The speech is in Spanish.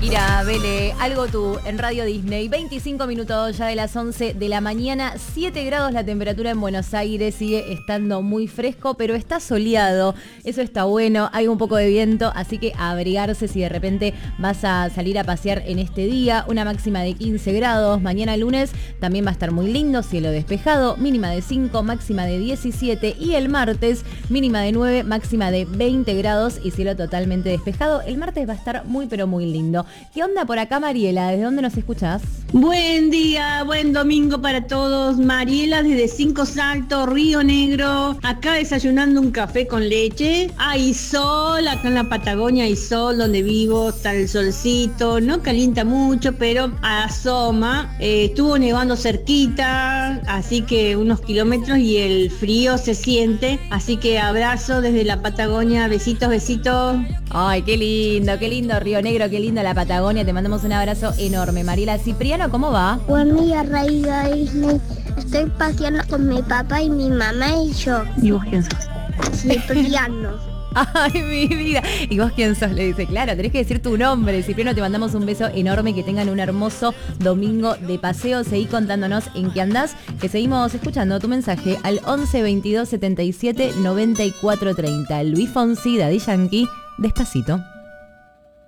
Shakira, Bele, algo tú en Radio Disney. 25 minutos ya de las 11 de la mañana. 7 grados la temperatura en Buenos Aires. Sigue estando muy fresco, pero está soleado. Eso está bueno. Hay un poco de viento, así que a abrigarse si de repente vas a salir a pasear en este día. Una máxima de 15 grados. Mañana lunes también va a estar muy lindo. Cielo despejado. Mínima de 5, máxima de 17. Y el martes, mínima de 9, máxima de 20 grados y cielo totalmente despejado. El martes va a estar muy, pero muy lindo. ¿Qué onda por acá, Mariela? ¿Desde dónde nos escuchás? Buen día, buen domingo para todos. Mariela desde Cinco Saltos, Río Negro. Acá desayunando un café con leche. Hay sol, acá en la Patagonia hay sol donde vivo. Está el solcito, no calienta mucho, pero asoma. Estuvo nevando cerquita, así que unos kilómetros y el frío se siente. Así que abrazo desde la Patagonia. Besitos, besitos. Ay, qué lindo Río Negro, qué lindo la Patagonia. Te mandamos un abrazo enorme. Mariela, Cipriano, ¿cómo va? Buen día, Radio Disney. Estoy paseando con mi papá y mi mamá y yo. ¿Y vos quién sos? Cipriano. Ay, mi vida. ¿Y vos quién sos? Le dice, claro, tenés que decir tu nombre. Cipriano, te mandamos un beso enorme. Que tengan un hermoso domingo de paseo. Seguí contándonos en qué andás, que seguimos escuchando tu mensaje al 11 22 77 94 30. Luis Fonsi, Daddy Yankee, Despacito.